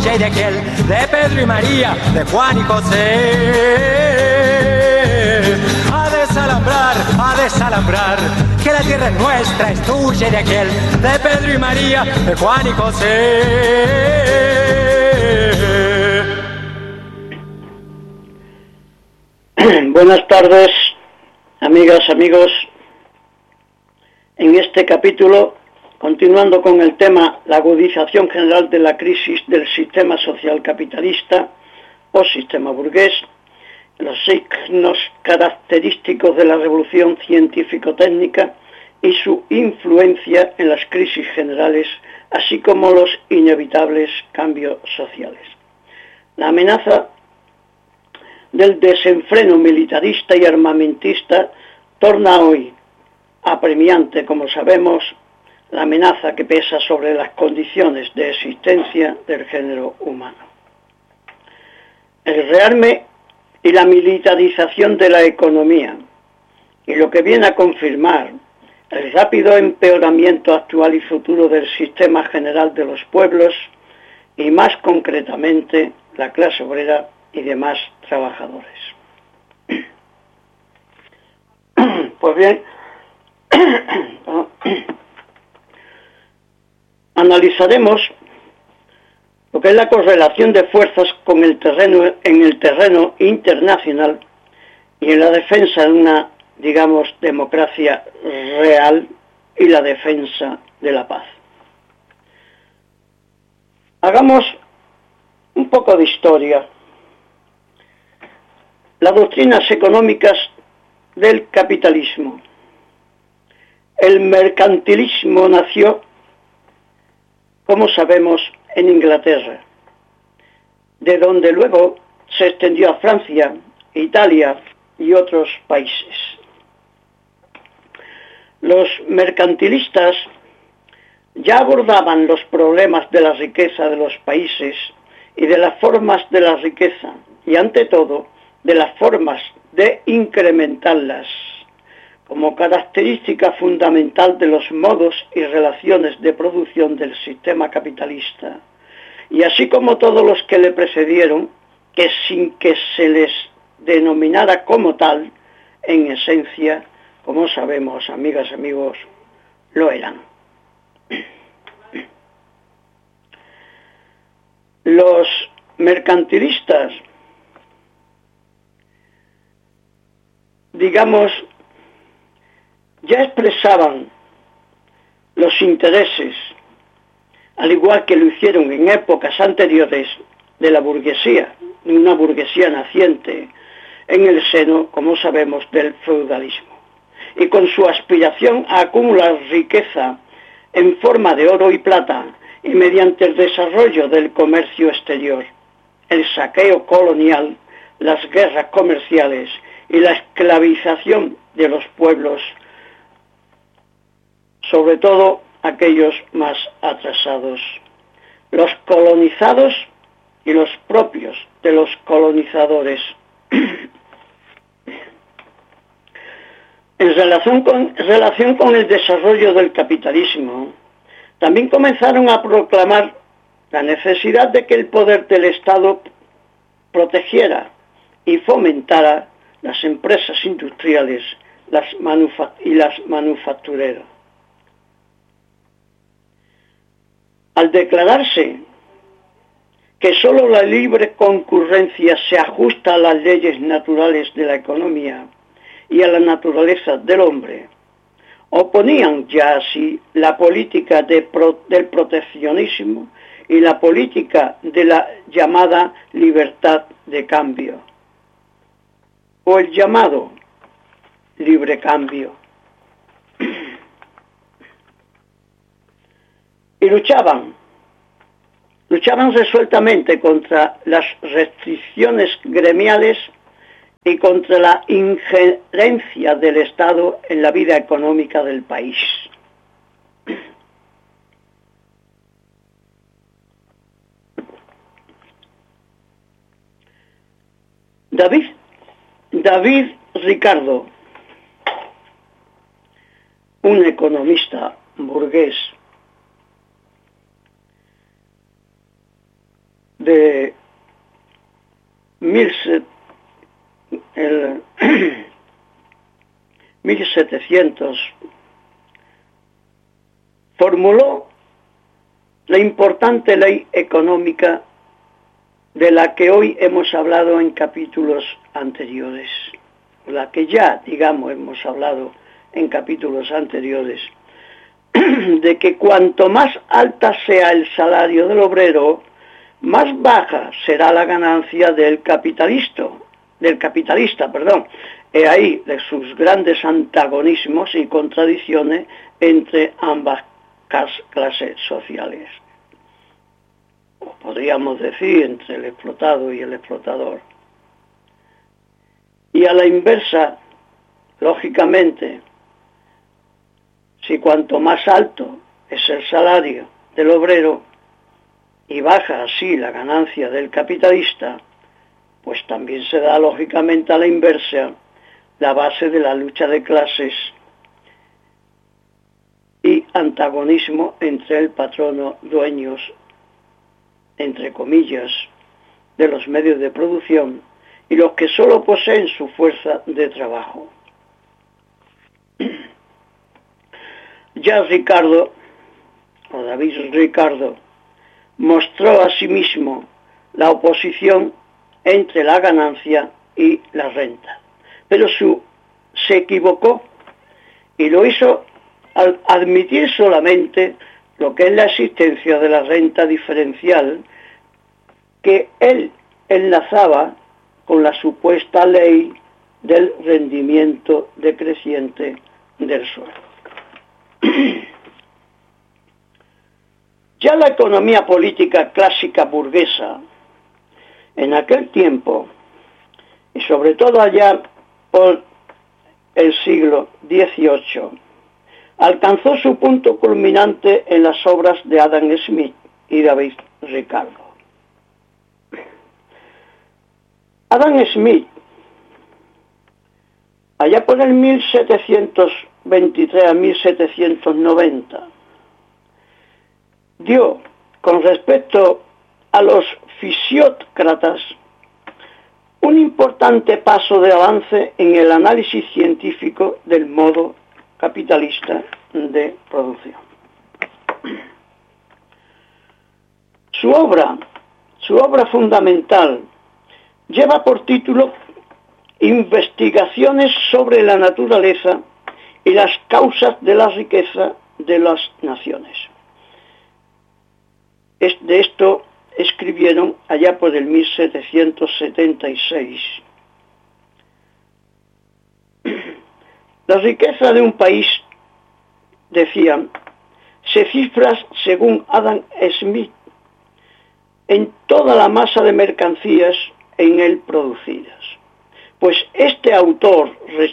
tuya y de aquel, de Pedro y María, de Juan y José. A desalambrar, que la tierra es nuestra, es tuya y de aquel, de Pedro y María, de Juan y José. Buenas tardes, amigas, amigos. En este capítulo, continuando con el tema la agudización general de la crisis del sistema social capitalista o sistema burgués, los signos característicos de la revolución científico-técnica y su influencia en las crisis generales, así como los inevitables cambios sociales. La amenaza del desenfreno militarista y armamentista torna hoy apremiante, como sabemos, la amenaza que pesa sobre las condiciones de existencia del género humano. El rearme y la militarización de la economía, y lo que viene a confirmar el rápido empeoramiento actual y futuro del sistema general de los pueblos, y más concretamente la clase obrera y demás trabajadores. Pues bien, analizaremos lo que es la correlación de fuerzas con el terreno, en el terreno internacional y en la defensa de una, digamos, democracia real y la defensa de la paz. Hagamos un poco de historia. Las doctrinas económicas del capitalismo. El mercantilismo nació, como sabemos, en Inglaterra, de donde luego se extendió a Francia, Italia y otros países. Los mercantilistas ya abordaban los problemas de la riqueza de los países y de las formas de la riqueza, y ante todo, de las formas de incrementarlas, como característica fundamental de los modos y relaciones de producción del sistema capitalista, y así como todos los que le precedieron, que sin que se les denominara como tal, en esencia, como sabemos, amigas, amigos, lo eran. Los mercantilistas, digamos, ya expresaban los intereses, al igual que lo hicieron en épocas anteriores, de la burguesía, de una burguesía naciente en el seno, como sabemos, del feudalismo, y con su aspiración a acumular riqueza en forma de oro y plata y mediante el desarrollo del comercio exterior, el saqueo colonial, las guerras comerciales y la esclavización de los pueblos, sobre todo aquellos más atrasados, los colonizados y los propios de los colonizadores. En relación con el desarrollo del capitalismo, también comenzaron a proclamar la necesidad de que el poder del Estado protegiera y fomentara las empresas industriales y las manufactureras. Al declararse que sólo la libre concurrencia se ajusta a las leyes naturales de la economía y a la naturaleza del hombre, oponían ya así la política del proteccionismo y la política de la llamada libertad de cambio, o el llamado libre cambio. Y luchaban resueltamente contra las restricciones gremiales y contra la injerencia del Estado en la vida económica del país. David Ricardo, un economista burgués de 1700 formuló la importante ley económica de la que hoy hemos hablado en capítulos anteriores, la que ya, digamos, hemos hablado en capítulos anteriores, de que cuanto más alta sea el salario del obrero, más baja será la ganancia del capitalista, He ahí de sus grandes antagonismos y contradicciones entre ambas clases sociales. O podríamos decir entre el explotado y el explotador. Y a la inversa, lógicamente, si cuanto más alto es el salario del obrero y baja así la ganancia del capitalista, pues también se da lógicamente a la inversa la base de la lucha de clases y antagonismo entre el patrono, dueños, entre comillas, de los medios de producción y los que solo poseen su fuerza de trabajo. Ya David Ricardo, mostró asimismo la oposición entre la ganancia y la renta, pero se equivocó y lo hizo al admitir solamente lo que es la existencia de la renta diferencial que él enlazaba con la supuesta ley del rendimiento decreciente del suelo. Ya la economía política clásica burguesa, en aquel tiempo, y sobre todo allá por el siglo XVIII, alcanzó su punto culminante en las obras de Adam Smith y David Ricardo. Adam Smith, allá por el 1723 a 1790, dio, con respecto a los fisiócratas, un importante paso de avance en el análisis científico del modo capitalista de producción. Su obra fundamental lleva por título Investigaciones sobre la naturaleza y las causas de la riqueza de las naciones. De esto escribieron allá por el 1776. La riqueza de un país, decían, se cifra, según Adam Smith, en toda la masa de mercancías en él producidas. Pues este autor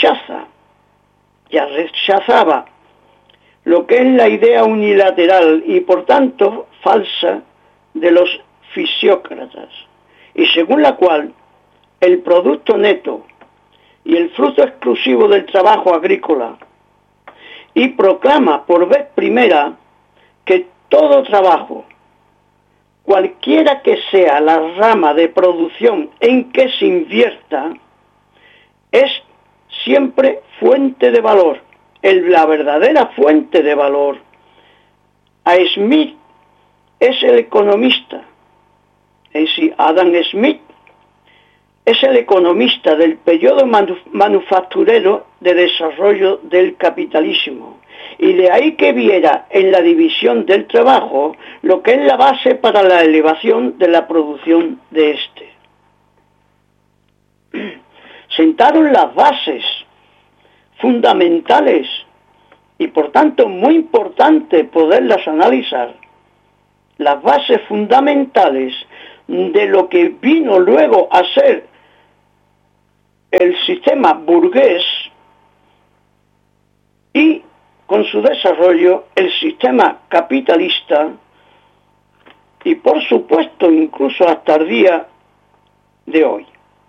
rechazaba lo que es la idea unilateral y por tanto falsa de los fisiócratas, y según la cual el producto neto y el fruto exclusivo del trabajo agrícola, y proclama por vez primera que todo trabajo, cualquiera que sea la rama de producción en que se invierta, es siempre fuente de valor, la verdadera fuente de valor. A Smith es el economista, es decir, Adam Smith es el economista del periodo manufacturero de desarrollo del capitalismo, y de ahí que viera en la división del trabajo lo que es la base para la elevación de la producción de este. Sentaron las bases fundamentales y por tanto muy importante poderlas analizar, las bases fundamentales de lo que vino luego a ser el sistema burgués y con su desarrollo el sistema capitalista y por supuesto incluso hasta el día de hoy.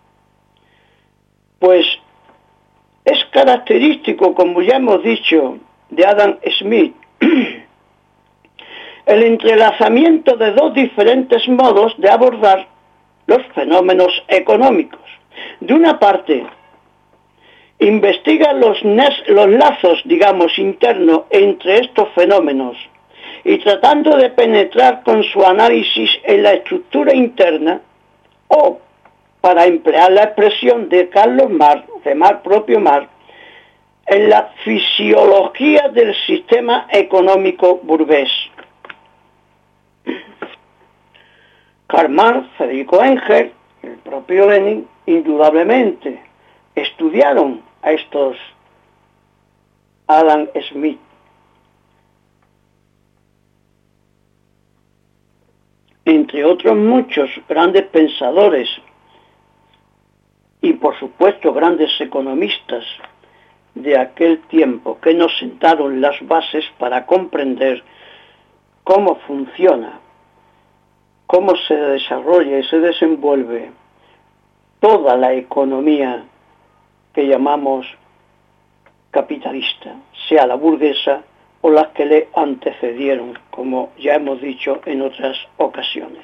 Pues es característico, como ya hemos dicho, de Adam Smith el entrelazamiento de dos diferentes modos de abordar los fenómenos económicos. De una parte, investiga los lazos, digamos, internos entre estos fenómenos y tratando de penetrar con su análisis en la estructura interna, o, para emplear la expresión de Carlos Marx, propio Marx, en la fisiología del sistema económico burgués. Karl Marx, Federico Engels, el propio Lenin, indudablemente estudiaron a estos Adam Smith. Entre otros muchos grandes pensadores y por supuesto grandes economistas de aquel tiempo que nos sentaron las bases para comprender cómo funciona, cómo se desarrolla y se desenvuelve toda la economía que llamamos capitalista, sea la burguesa o las que le antecedieron, como ya hemos dicho en otras ocasiones.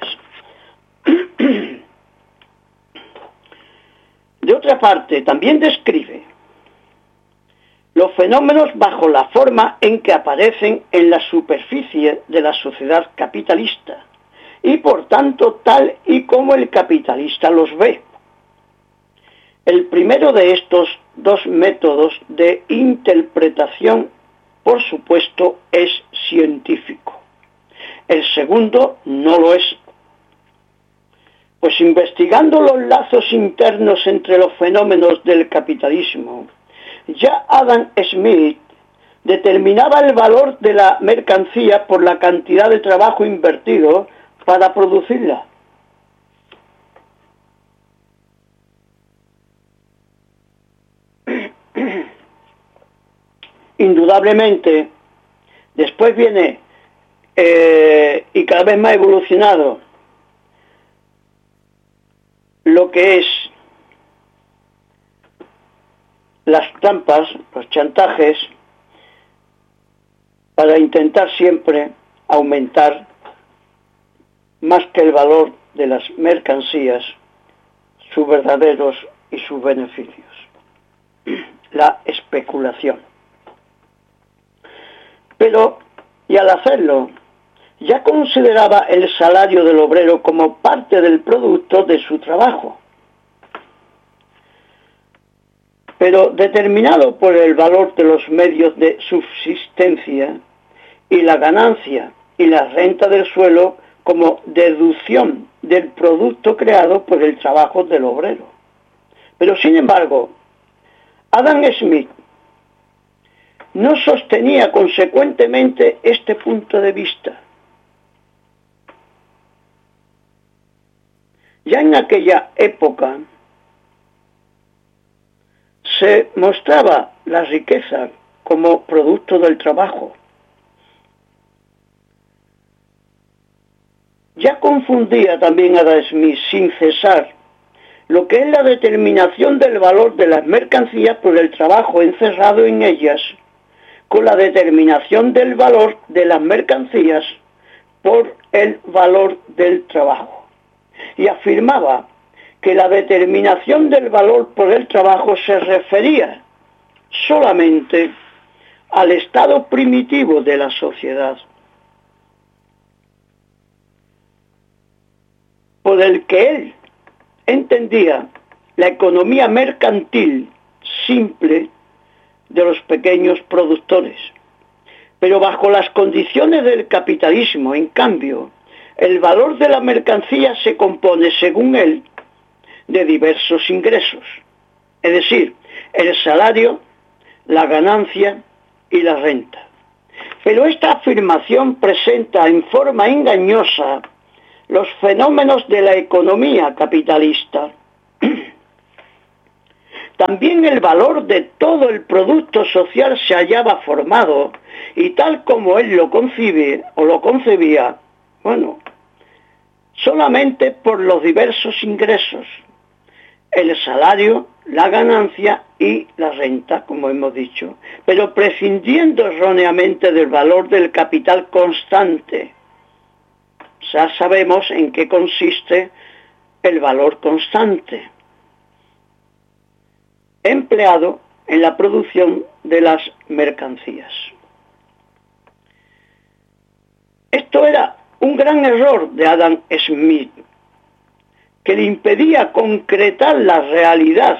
De otra parte, también describe los fenómenos bajo la forma en que aparecen en la superficie de la sociedad capitalista y por tanto tal y como el capitalista los ve. El primero de estos dos métodos de interpretación, por supuesto, es científico. El segundo no lo es. Pues investigando los lazos internos entre los fenómenos del capitalismo, ya Adam Smith determinaba el valor de la mercancía por la cantidad de trabajo invertido para producirla. Indudablemente, después viene, y cada vez más evolucionado, lo que es las trampas, los chantajes, para intentar siempre aumentar más que el valor de las mercancías, sus verdaderos y sus beneficios. La especulación. Pero, y al hacerlo, ya consideraba el salario del obrero como parte del producto de su trabajo. Pero determinado por el valor de los medios de subsistencia y la ganancia y la renta del suelo como deducción del producto creado por el trabajo del obrero. Pero sin embargo, Adam Smith no sostenía consecuentemente este punto de vista. Ya en aquella época se mostraba la riqueza como producto del trabajo. Ya confundía también Adam Smith sin cesar lo que es la determinación del valor de las mercancías por el trabajo encerrado en ellas, con la determinación del valor de las mercancías por el valor del trabajo. Y afirmaba que la determinación del valor por el trabajo se refería solamente al estado primitivo de la sociedad, por el que él entendía la economía mercantil simple de los pequeños productores. Pero bajo las condiciones del capitalismo, en cambio, el valor de la mercancía se compone, según él, de diversos ingresos, es decir, el salario, la ganancia y la renta. Pero esta afirmación presenta en forma engañosa los fenómenos de la economía capitalista. También el valor de todo el producto social se hallaba formado, y tal como él lo concibe o lo concebía, solamente por los diversos ingresos, el salario, la ganancia y la renta, como hemos dicho, pero prescindiendo erróneamente del valor del capital constante, ya sabemos en qué consiste el valor constante empleado en la producción de las mercancías. Esto era un gran error de Adam Smith, que le impedía concretar la realidad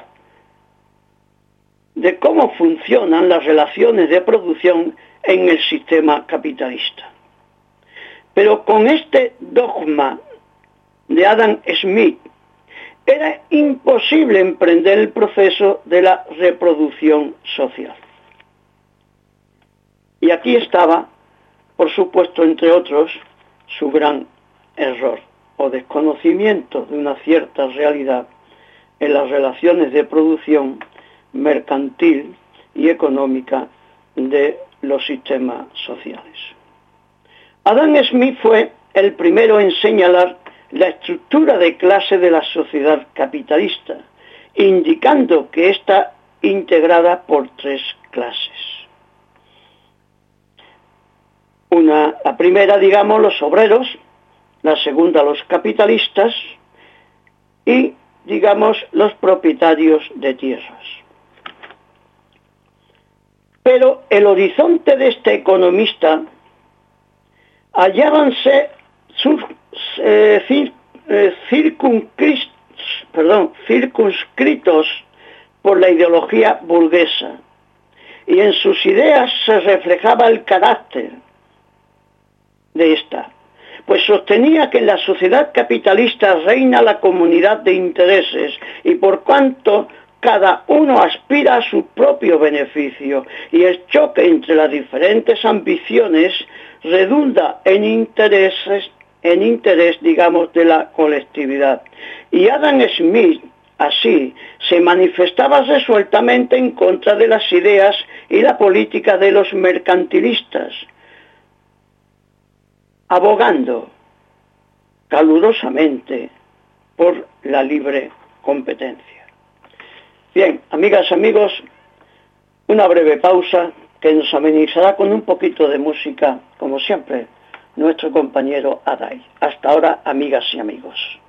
de cómo funcionan las relaciones de producción en el sistema capitalista. Pero con este dogma de Adam Smith era imposible emprender el proceso de la reproducción social. Y aquí estaba, por supuesto, entre otros, su gran error o desconocimiento de una cierta realidad en las relaciones de producción mercantil y económica de los sistemas sociales. Adam Smith fue el primero en señalar la estructura de clase de la sociedad capitalista, indicando que está integrada por tres clases. La primera, digamos, los obreros, la segunda, los capitalistas y, digamos, los propietarios de tierras. Pero el horizonte de este economista hallábanse circunscritos por la ideología burguesa, y en sus ideas se reflejaba el carácter de esta, pues sostenía que en la sociedad capitalista reina la comunidad de intereses y por cuanto cada uno aspira a su propio beneficio y el choque entre las diferentes ambiciones redunda en interés, digamos, de la colectividad. Y Adam Smith, así, se manifestaba resueltamente en contra de las ideas y la política de los mercantilistas, abogando calurosamente por la libre competencia. Bien, amigas, amigos, una breve pausa que nos amenizará con un poquito de música, como siempre, nuestro compañero Aday. Hasta ahora, amigas y amigos.